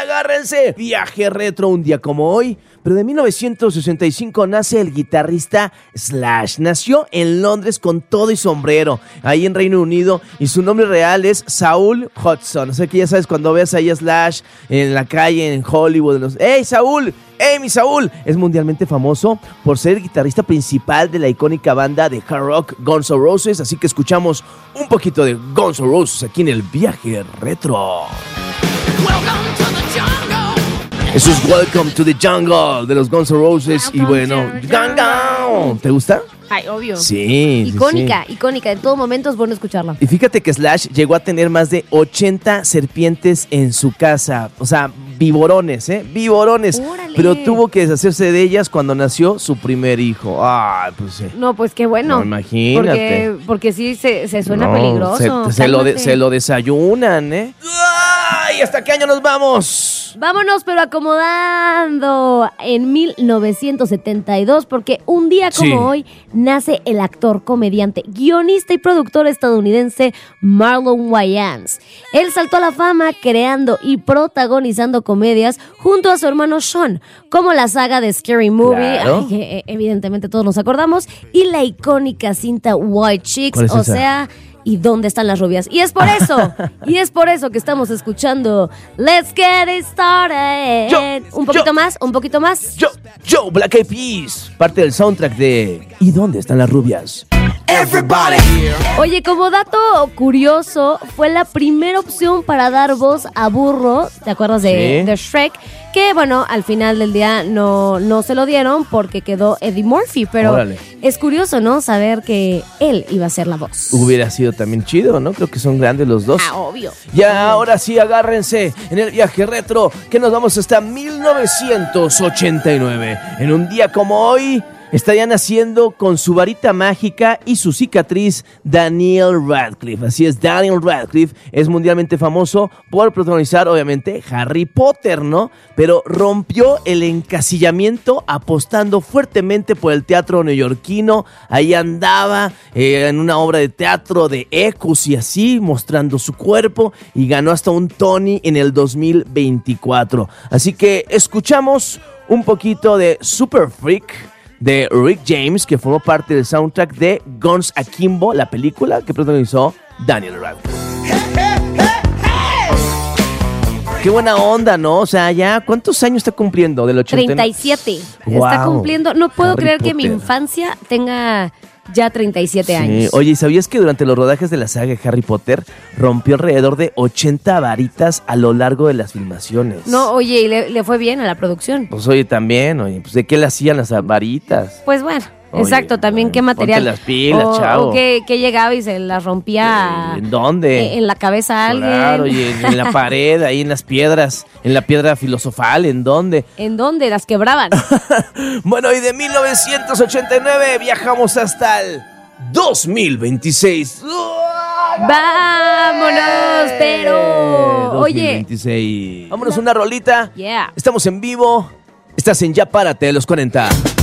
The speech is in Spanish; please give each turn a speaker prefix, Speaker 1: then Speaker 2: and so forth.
Speaker 1: agárrense. Viaje retro un día como hoy. Pero de 1965 nace el guitarrista Slash. Nació en Londres con todo y sombrero, ahí en Reino Unido, y su nombre real es Saul Hudson. O sea que ya sabes, cuando ves ahí a Slash en la calle, en Hollywood, ¡Hey, Saúl! ¡Hey, mi Saúl! Es mundialmente famoso por ser el guitarrista principal de la icónica banda de hard rock Guns N' Roses. Así que escuchamos un poquito de Guns N' Roses aquí en el Viaje Retro.
Speaker 2: Welcome to the jungle.
Speaker 1: Eso es Welcome to the Jungle de los Guns N' Roses. Y bueno, ¿te gusta?
Speaker 3: Ay, obvio.
Speaker 1: Sí.
Speaker 3: Icónica, icónica. En todo momento es bueno escucharla.
Speaker 1: Y fíjate que Slash llegó a tener más de 80 serpientes en su casa. O sea, viborones, Viborones.
Speaker 3: ¡Órale!
Speaker 1: Pero tuvo que deshacerse de ellas cuando nació su primer hijo. Ay, pues sí.
Speaker 3: No, pues qué bueno.
Speaker 1: No, imagínate.
Speaker 3: Porque sí se suena
Speaker 1: No,
Speaker 3: peligroso.
Speaker 1: Se lo desayunan, ¡Ay! ¿Hasta qué año nos vamos?
Speaker 3: Vámonos, pero acomodando en 1972, porque un día como hoy nace el actor, comediante, guionista y productor estadounidense Marlon Wayans. Él saltó a la fama creando y protagonizando comedias junto a su hermano Sean, como la saga de Scary Movie,
Speaker 1: Claro.
Speaker 3: que evidentemente todos nos acordamos, y la icónica cinta White Chicks,
Speaker 1: ¿Cuál es
Speaker 3: o
Speaker 1: esa?
Speaker 3: sea... ¿Y dónde están las rubias? Y es por eso que estamos escuchando Let's Get It Started. Un poquito más.
Speaker 1: Yo, Black Eyed Peas, parte del soundtrack de ¿Y dónde están las rubias?
Speaker 2: Everybody here.
Speaker 3: Oye, como dato curioso, fue la primera opción para dar voz a Burro, ¿te acuerdas de Shrek? Que bueno, al final del día no se lo dieron porque quedó Eddie Murphy, pero
Speaker 1: Órale.
Speaker 3: es curioso, ¿no? Saber que él iba a ser la voz.
Speaker 1: Hubiera sido también chido, ¿no? Creo que son grandes los dos.
Speaker 3: Obvio.
Speaker 1: Ya, ahora sí, agárrense en el viaje retro, que nos vamos hasta 1989. En un día como hoy, estaría naciendo con su varita mágica y su cicatriz Daniel Radcliffe. Así es, Daniel Radcliffe es mundialmente famoso por protagonizar, obviamente, Harry Potter, ¿no? Pero rompió el encasillamiento apostando fuertemente por el teatro neoyorquino. Ahí andaba en una obra de teatro de Ecus y así, mostrando su cuerpo, y ganó hasta un Tony en el 2024. Así que escuchamos un poquito de Super Freak de Rick James, que formó parte del soundtrack de Guns Akimbo, la película que protagonizó Daniel Radcliffe. Qué buena onda, ¿no? O sea, ya, ¿cuántos años está cumpliendo del 89?
Speaker 3: 37.
Speaker 1: Wow.
Speaker 3: Está cumpliendo. No puedo
Speaker 1: Harry
Speaker 3: creer que mi
Speaker 1: Potter.
Speaker 3: infancia tenga ya 37 años.
Speaker 1: Oye, ¿y sabías que durante los rodajes de la saga de Harry Potter rompió alrededor de 80 varitas a lo largo de las filmaciones?
Speaker 3: No, oye, y le fue bien a la producción.
Speaker 1: Pues oye, también, pues ¿de qué le hacían las varitas?
Speaker 3: Pues bueno,
Speaker 1: Oye,
Speaker 3: exacto, también qué
Speaker 1: ponte
Speaker 3: material.
Speaker 1: las pilas, chavo.
Speaker 3: O que llegaba y se las rompía
Speaker 1: ¿En dónde?
Speaker 3: en la cabeza a alguien.
Speaker 1: Claro, y en la pared, ahí en las piedras, en la piedra filosofal, ¿en dónde?
Speaker 3: ¿En dónde? Las quebraban.
Speaker 1: Bueno, y de 1989 viajamos hasta el 2026.
Speaker 3: Vámonos, pero... Oye,
Speaker 1: 2026. Vámonos una rolita.
Speaker 3: Yeah.
Speaker 1: Estamos en vivo. Estás en Ya Párate de los 40.